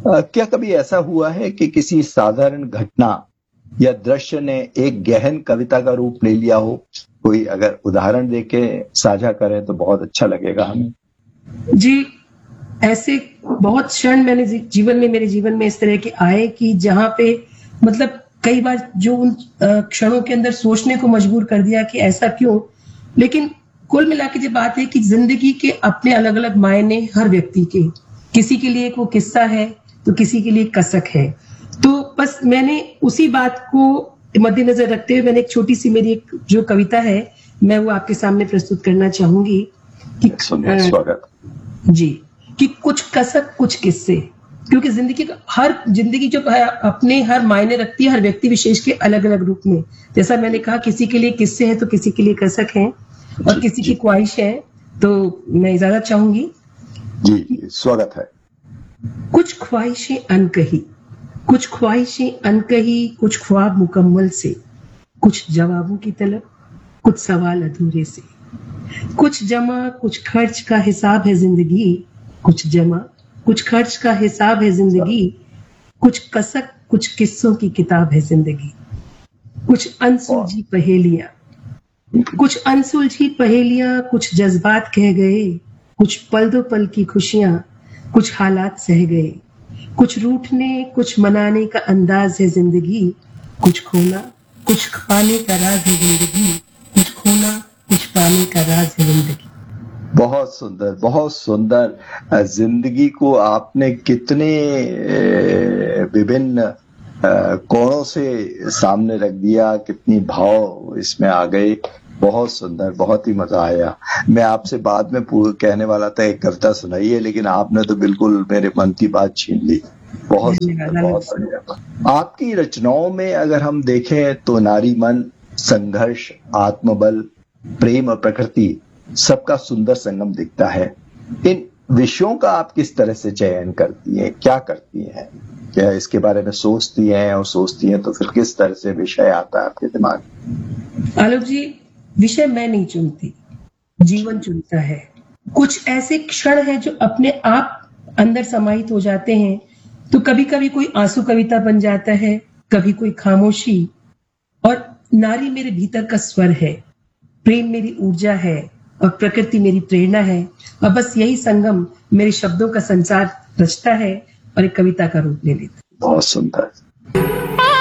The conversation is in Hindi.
क्या कभी ऐसा हुआ है कि किसी साधारण घटना या दृश्य ने एक गहन कविता का रूप ले लिया हो? कोई अगर उदाहरण देके साझा करें तो बहुत अच्छा लगेगा हमें। जी, ऐसे बहुत क्षण मेरे जीवन में इस तरह के आए कि जहाँ पे मतलब कई बार जो उन क्षणों के अंदर सोचने को मजबूर कर दिया कि ऐसा क्यों? लेकिन कुल मिला के जो बात है कि ज़िंदगी के अपने अलग-अलग मायने हर व्यक्ति के। किसी के लिए वो किस्सा है, तो किसी के लिए कसक है। तो बस मैंने उसी बात को मद्देनज़र रखते हुए मैंने एक छोटी-सी मेरी एक जो कविता है, मैं वो आपके सामने प्रस्तुत करना चाहूँगी कि स्वागत। जी, कि कुछ कसक कुछ किस्से, क्योंकि ज़िंदगी जो है अपने हर मायने रखती है हर व्यक्ति विशेष के अलग-अलग रूप में। जैसा मैंने कहा किसी के लिए किस्से हैं तो किसी के लिए कसक हैं और किसी की ख्वाहिश है, तो मैं इजाज़त चाहूँगी। जी, स्वागत है। कुछ ख्वाहिशें अनकही, कुछ ख्वाहिशें अनकही, कुछ ख्वाब मुकम्मल से, कुछ जवाबों की तलब, कुछ सवाल अधूरे से। कुछ जमा कुछ खर्च का हिसाब है ज़िंदगी, कुछ जमा कुछ खर्च का हिसाब है ज़िंदगी, कुछ कसक कुछ किस्सों की किताब है ज़िंदगी। कुछ अनसुलझी पहेलियाँ, कुछ जज्बात कह गए, कुछ पल दो पल की खुशियाँ, कुछ हालात सह गए। कुछ रूठने कुछ मनाने का अंदाज है ज़िंदगी, कुछ खोना कुछ पाने का राज है ज़िंदगी, कुछ खोना कुछ पाने का राज है ज़िंदगी। बहुत सुंदर, बहुत सुंदर। जिंदगी को आपने कितने विभिन्न कोणों से सामने रख दिया, कितनी भाव इसमें आ गए। बहुत सुंदर, बहुत ही मजा आया। मैं आपसे बाद में कहने वाला था एक कविता सुनाइए, लेकिन आपने तो बिल्कुल मेरे मन की बात छीन ली। बहुत सुंदर, बहुत बढ़िया। आपकी रचनाओं में अगर हम देखें तो नारी मन, संघर्ष, आत्मबल, प्रेम और प्रकृति सबका सुंदर संगम दिखता है। इन विषयों का आप किस तरह से चयन करती हैं, क्या करती हैं? क्या इसके बारे में सोचती हैं, और सोचती हैं तो फिर किस तरह से विषय आता है आपके दिमाग में? आलोक जी, विषय मैं नहीं चुनती, जीवन चुनता है। कुछ ऐसे क्षण हैं जो अपने आप अंदर समाहित हो जाते हैं, तो कभी-कभी कोई आंसू कविता बन जाता है, कभी कोई खामोशी। और नारी मेरे भीतर का स्वर है, प्रेम मेरी ऊर्जा है और प्रकृति मेरी प्रेरणा है, और बस यही संगम मेरे शब्दों का संचार रचता है और एक कविता का रूप ले लेता है। बहुत सुंदर।